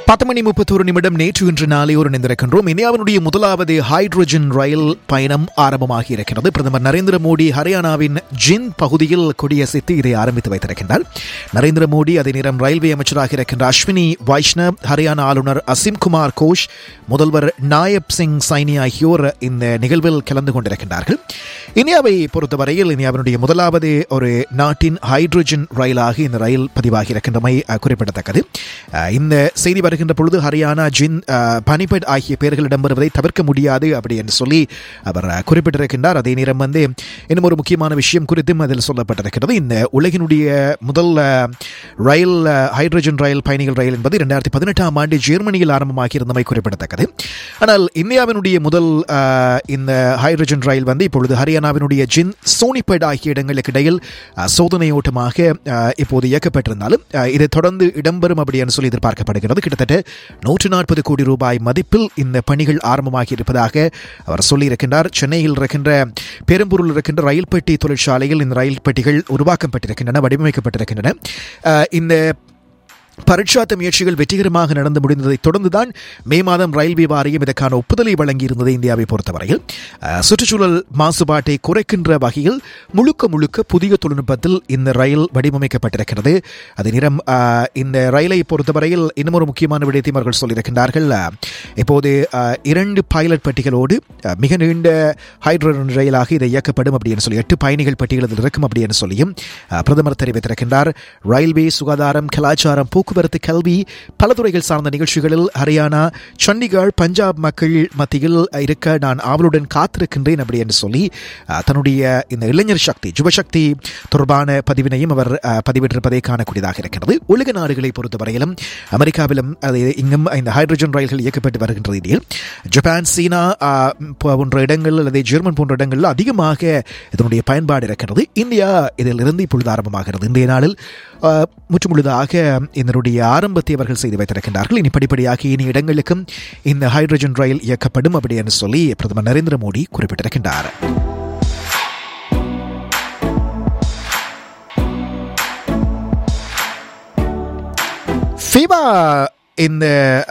10:31 நேற்று இன்று நாளையோர் இணைந்திருக்கின்றோம். இந்தியாவினுடைய முதலாவது ஹைட்ரோஜன் ரயில் பயணம் ஆரம்பமாகி இருக்கிறது. பிரதமர் நரேந்திர மோடி ஹரியானாவின் ஜிந்த் பகுதியில் கொடியசைத்து இதை ஆரம்பித்து வைத்திருக்கின்றார். நரேந்திர மோடி அதே நேரம் ரயில்வே அமைச்சராக இருக்கின்ற அஸ்வினி வைஷ்ணவ், ஹரியானா ஆளுநர் அசிம் குமார் கோஷ், முதல்வர் நாயப் சிங் சைனி ஆகியோர் இந்த நிகழ்வில் கலந்து கொண்டிருக்கின்றார்கள். இந்தியாவை பொறுத்தவரையில் இந்தியாவினுடைய முதலாவது ஒரு நாட்டின் ஹைட்ரோஜன் ரயிலாக இந்த ரயில் பதிவாகி இருக்கின்றமை குறிப்பிடத்தக்கது. இந்த செய்தி வருகின்ற பொழுது ஹரியானா, ஜிந்த், பனிபட் ஆகிய பெயர்கள் இடம்பெறுவதை தவிர்க்க முடியாது அப்படி என்று சொல்லி அவர் குறிப்பிட்டிருக்கின்றார். அதே நேரம் இன்னும் ஒரு முக்கியமான விஷயம் குறித்தும் அதில் சொல்லப்பட்டிருக்கிறது. இந்த உலகினுடைய முதல் ரயில் ஹைட்ரோஜன் ரயில் பயணிகள் ரயில் என்பது 2018ஆம் ஆண்டு ஜெர்மனியில் ஆரம்பமாகி இருந்தமை குறிப்பிடத்தக்கது. ஆனால் இந்தியாவினுடைய முதல் இந்த ஹைட்ரோஜன் ரயில் இப்பொழுது ஹரியானாவினுடைய ஜிந்த், சோனிபட் ஆகிய இடங்களுக்கு இடையில் சோதனை ஓட்டமாக இப்போது இயக்கப்பட்டிருந்தாலும் இதை தொடர்ந்து இடம்பெறும் அப்படி என்று சொல்லி எதிர்பார்க்கப்படுகிறது. கிட்டத்தட்ட 140 கோடி ரூபாய் மதிப்பில் இந்த பணிகள் ஆரம்பமாகி இருப்பதாக அவர் சொல்லியிருக்கின்றார். சென்னையில் இருக்கின்ற பெரும்பூரில் இருக்கின்ற ரயில் பெட்டி தொழிற்சாலையில் இந்த ரயில் பெட்டிகள் உருவாக்கப்பட்டிருக்கின்றன, வடிவமைக்கப்பட்டிருக்கின்றன. இந்த பரீட்சார்த்த முயற்சிகள் வெற்றிகரமாக நடந்து முடிந்ததை தொடர்ந்துதான் மே மாதம் ரயில்வே வாரியம் இதற்கான ஒப்புதலை வழங்கியிருந்தது. இந்தியாவை பொறுத்தவரையில் சுற்றுச்சூழல் மாசுபாட்டை குறைக்கின்ற வகையில் முழுக்க புதிய தொழில்நுட்பத்தில் இந்த ரயில் வடிவமைக்கப்பட்டிருக்கிறது. அதே நேரம் இந்த ரயிலை பொறுத்தவரையில் இன்னும் ஒரு முக்கியமான விடயத்தையும் அவர்கள் சொல்லியிருக்கின்றார்கள். இப்போது 2 பைலட் பெட்டிகளோடு மிக நீண்ட ஹைட்ரோஜன் ரயிலாக இதை இயக்கப்படும் அப்படின்னு சொல்லி 8 பயணிகள் பெட்டிகள் இதில் இருக்கும் அப்படின்னு சொல்லியும் பிரதமர் தெரிவித்திருக்கின்றார். ரயில்வே, சுகாதாரம், கலாச்சாரம், போக்குவரத்து, கல்வி, பல துறைகள் சார்ந்த நிகழ்ச்சிகளில் ஹரியானா, சண்டிகர், பஞ்சாப் மக்கள் மத்தியில் இருக்க நான் ஆவலுடன் காத்திருக்கின்றேன் அப்படி என்று சொல்லி தன்னுடைய இந்த இளைஞர் சக்தி, யுவசக்தி தொடர்பான பதிவினையும் அவர் பதிவிட்டிருப்பதை காணக்கூடியதாக இருக்கிறது. உலக நாடுகளை பொறுத்தவரையிலும் அமெரிக்காவிலும் இங்கும் இந்த ஹைட்ரோஜன் ரயில்கள் இயக்கப்பட்டு வருகின்ற நிலையில் ஜப்பான், சீனா போன்ற இடங்கள் அல்லது ஜெர்மன் போன்ற இடங்களில் அதிகமாக இதனுடைய பயன்பாடு இருக்கிறது. இந்தியா இதிலிருந்து இப்பொழுது ஆரம்பமாகிறது. இன்றைய நாளில் முற்றுமுழுதாக இதனுடைய ஆரம்பத்தை அவர்கள் செய்து வைத்திருக்கின்றார்கள். இனி படிப்படியாக இனி இடங்களுக்கும் இந்த ஹைட்ரோஜன் ரயில் இயக்கப்படும் அப்படி என்று சொல்லி பிரதமர் நரேந்திர மோடி குறிப்பிட்டிருக்கின்றார். ஃபீபா இந்த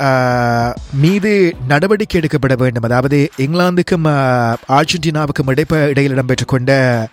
மீது நடவடிக்கை எடுக்கப்பட வேண்டும். அதாவது இங்கிலாந்துக்கும் அர்ஜென்டினாவுக்கும் இடையில் இடம்பெற்றுக் கொண்ட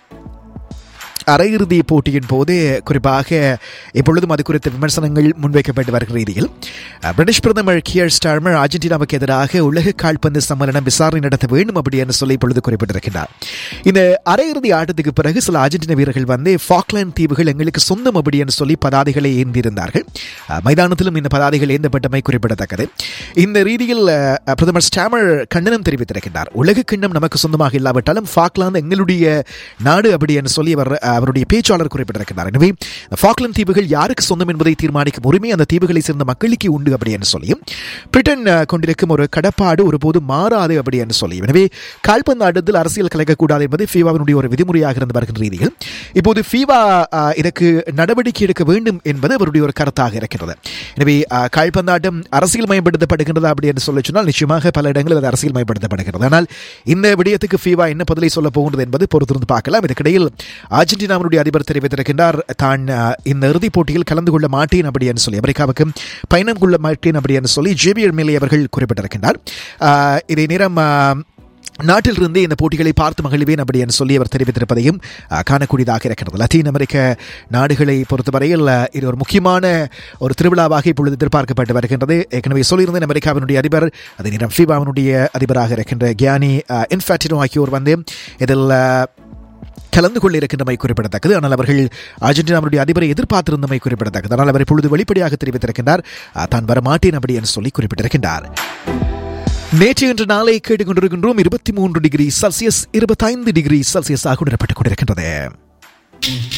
அரையிறுதி போட்டியின் போது குறிப்பாக இப்பொழுதும் அது குறித்த விமர்சனங்கள் முன்வைக்கப்பட்டு வருகிற ரீதியில் பிரிட்டிஷ் பிரதமர் கியர் ஸ்டார்மர் அர்ஜென்டினாவுக்கு எதிராக உலக கால்பந்து சம்மேளனம் விசாரணை நடத்த வேண்டும் அப்படி என்று சொல்லி இப்பொழுது குறிப்பிட்டிருக்கிறார். இந்த அரையிறுதி ஆட்டத்துக்கு பிறகு சில அர்ஜென்டினா வீரர்கள் ஃபாக்லாந்து தீவுகள் எங்களுக்கு சொந்தம் அப்படி என்று சொல்லி பதாதைகளை ஏந்தியிருந்தார்கள். மைதானத்திலும் இந்த பதாதைகள் ஏந்தப்பட்டமை குறிப்பிடத்தக்கது. இந்த ரீதியில் பிரதமர் ஸ்டார்மர் கண்டனம் தெரிவித்திருக்கிறார். உலக கிண்ணம் நமக்கு சொந்தமாக இல்லாவிட்டாலும் ஃபாக்லாந்து எங்களுடைய நாடு அப்படி என்று சொல்லி அவருடைய பேச்சாளர் குறிப்பிட்டிருக்கிறார். எனவே ஃபாக்லாந்து தீவுகள் யாருக்கு சொந்தம் என்பதை தீர்மானிக்கும் உரிமை அந்த தீவுகளை சேர்ந்த மக்களுக்கு உண்டு அப்படி என்று சொல்லியும் பிரிட்டன் கொண்டிருக்கும் ஒரு கடப்பாடு ஒருபோது மாறாது அப்படி என்று சொல்லியும் எனவே கால்பந்து ஆட்டத்தில் அரசியல் கலைக்கக்கூடாது என்பது ஃபீபாவினுடைய ஒரு விதிமுறையாக இருந்து வருகின்ற ரீதியில் இப்போது ஃபீபா இதற்கு நடவடிக்கை எடுக்க வேண்டும் என்பது அவருடைய ஒரு கருத்தாக இருக்கிறது. எனவே கால்பந்தாட்டம் அரசியல் மயப்படுத்தப்படுகின்றதா அப்படி என்று சொல்ல சொன்னால் நிச்சயமாக பல இடங்களில் அது அரசியல் மயப்படுத்தப்படுகிறது. ஆனால் இந்த விடயத்துக்கு ஃபீபா என்ன பதிலை சொல்ல போகின்றது என்பது பொறுத்திருந்து பார்க்கலாம். இதற்கிடையில் அர்ஜென்டினாவுடைய அதிபர் தெரிவித்திருக்கின்றார், தான் இந்த இறுதிப் போட்டியில் கலந்து கொள்ள மாட்டேன் அப்படி என்று சொல்லி, அமெரிக்காவுக்கு பயணம் கொள்ள மாட்டேன் அப்படி என்று சொல்லி ஜேவியர் மேலே அவர்கள் குறிப்பிட்டிருக்கின்றார். இதே நேரம் நாட்டிலிருந்தே இந்த போட்டிகளை பார்த்து மகிழ்வேன் அப்படி என்று சொல்லி அவர் தெரிவித்திருப்பதையும் காணக்கூடியதாக இருக்கிறது. லத்தீன் அமெரிக்க நாடுகளை பொறுத்தவரையில் இது ஒரு முக்கியமான ஒரு திருவிழாவாக இப்பொழுது எதிர்பார்க்கப்பட்டு வருகின்றது. ஏற்கனவே சொல்லியிருந்தேன், அமெரிக்காவினுடைய அதிபர் அதே நேரம் ஃபீபாவினுடைய அதிபராக இருக்கின்ற கியானி இன்ஃபான்டினோ ஆகியோர் இதில் கலந்து கொள்ள இருக்கின்றமை குறிப்பிடத்தக்கது. ஆனால் அவர்கள் அர்ஜென்டினாவுடைய அதிபரை எதிர்பார்த்திருந்தமை குறிப்பிடத்தக்கது. ஆனால் அவர் இப்பொழுது வெளிப்படையாக தெரிவித்திருக்கின்றார், தான் வரமாட்டேன் அப்படி என்று சொல்லி குறிப்பிட்டிருக்கின்றார். நேற்று இன்று நாளை கேட்டுக்கொண்டிருக்கின்றோம். 23 டிகிரி செல்சியஸ் 25 டிகிரி செல்சியஸாக உணரப்பட்டுக் கொண்டிருக்கின்றது.